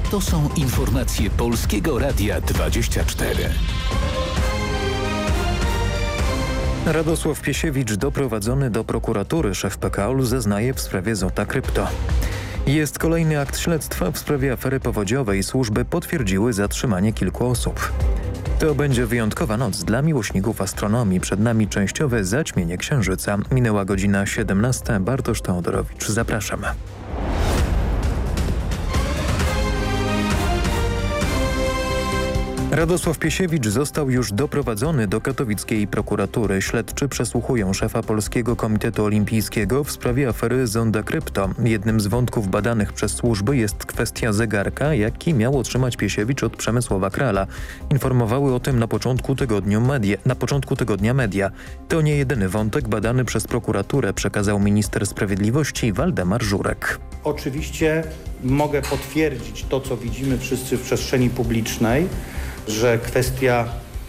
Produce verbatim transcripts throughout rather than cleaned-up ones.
To są informacje Polskiego Radia dwadzieścia cztery. Radosław Piesiewicz doprowadzony do prokuratury. Szef P K O L zeznaje w sprawie Złota Krypto. Jest kolejny akt śledztwa w sprawie afery powodziowej. Służby potwierdziły zatrzymanie kilku osób. To będzie wyjątkowa noc dla miłośników astronomii. Przed nami częściowe zaćmienie księżyca. Minęła godzina siedemnasta. Bartosz Teodorowicz. Zapraszam. Radosław Piesiewicz został już doprowadzony do katowickiej prokuratury. Śledczy przesłuchują szefa Polskiego Komitetu Olimpijskiego w sprawie afery Zonda Krypto. Jednym z wątków badanych przez służby jest kwestia zegarka, jaki miał otrzymać Piesiewicz od Przemysława Krala. Informowały o tym na początku tygodnia media. Na początku tygodnia media. To nie jedyny wątek badany przez prokuraturę, przekazał minister sprawiedliwości Waldemar Żurek. Oczywiście mogę potwierdzić to, co widzimy wszyscy w przestrzeni publicznej, że kwestia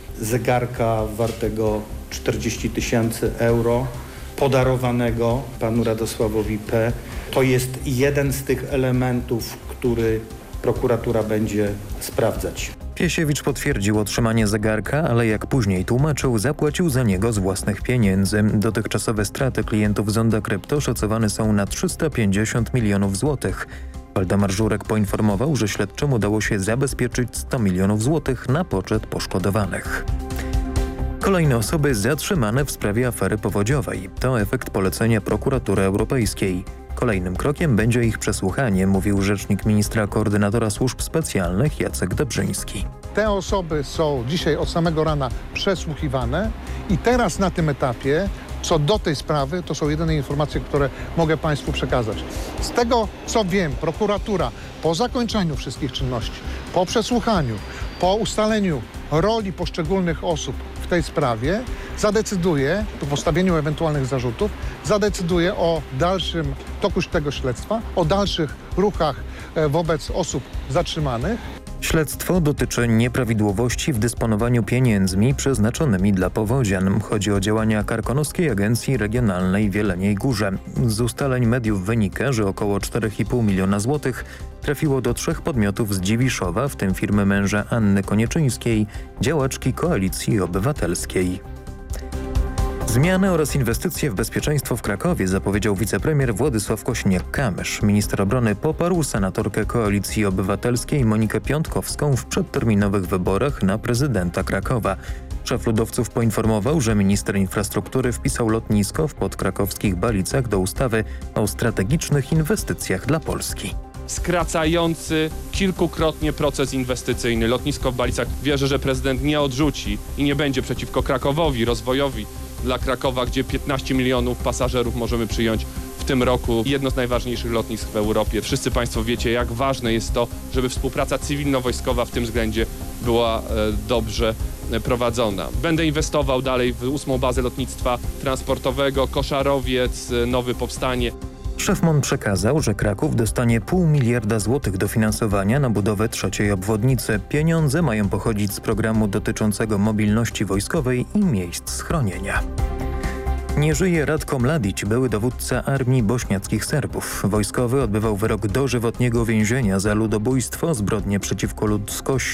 zegarka wartego czterdzieści tysięcy euro podarowanego panu Radosławowi P. to jest jeden z tych elementów, który prokuratura będzie sprawdzać. Piesiewicz potwierdził otrzymanie zegarka, ale jak później tłumaczył, zapłacił za niego z własnych pieniędzy. Dotychczasowe straty klientów Zonda Krypto szacowane są na trzysta pięćdziesiąt milionów złotych. Waldemar Żurek poinformował, że śledczym udało się zabezpieczyć sto milionów złotych na poczet poszkodowanych. Kolejne osoby zatrzymane w sprawie afery powodziowej. To efekt polecenia prokuratury europejskiej. Kolejnym krokiem będzie ich przesłuchanie, mówił rzecznik ministra koordynatora służb specjalnych Jacek Dobrzyński. Te osoby są dzisiaj od samego rana przesłuchiwane i teraz na tym etapie, co do tej sprawy, to są jedyne informacje, które mogę Państwu przekazać. Z tego, co wiem, prokuratura po zakończeniu wszystkich czynności, po przesłuchaniu, po ustaleniu roli poszczególnych osób w tej sprawie, zadecyduje, po postawieniu ewentualnych zarzutów, zadecyduje o dalszym toku tego śledztwa, o dalszych ruchach wobec osób zatrzymanych. Śledztwo dotyczy nieprawidłowości w dysponowaniu pieniędzmi przeznaczonymi dla powodzian. Chodzi o działania Karkonoskiej Agencji Regionalnej w Jeleniej Górze. Z ustaleń mediów wynika, że około cztery i pół miliona złotych trafiło do trzech podmiotów z Dziwiszowa, w tym firmy męża Anny Konieczyńskiej, działaczki Koalicji Obywatelskiej. Zmiany oraz inwestycje w bezpieczeństwo w Krakowie zapowiedział wicepremier Władysław Kosiniak-Kamysz. Minister obrony poparł senatorkę Koalicji Obywatelskiej Monikę Piątkowską w przedterminowych wyborach na prezydenta Krakowa. Szef ludowców poinformował, że minister infrastruktury wpisał lotnisko w podkrakowskich Balicach do ustawy o strategicznych inwestycjach dla Polski. Skracający kilkukrotnie proces inwestycyjny. Lotnisko w Balicach, wierzę, że prezydent nie odrzuci i nie będzie przeciwko Krakowowi, rozwojowi dla Krakowa, gdzie piętnaście milionów pasażerów możemy przyjąć w tym roku. Jedno z najważniejszych lotnisk w Europie. Wszyscy Państwo wiecie, jak ważne jest to, żeby współpraca cywilno-wojskowa w tym względzie była e, dobrze prowadzona. Będę inwestował dalej w ósmą bazę lotnictwa transportowego, Koszarowiec, nowy powstanie. Szef M O N przekazał, że Kraków dostanie pół miliarda złotych dofinansowania na budowę trzeciej obwodnicy. Pieniądze mają pochodzić z programu dotyczącego mobilności wojskowej i miejsc schronienia. Nie żyje Ratko Mladić, były dowódca armii bośniackich Serbów. Wojskowy odbywał wyrok dożywotniego więzienia za ludobójstwo, zbrodnie przeciwko ludzkości,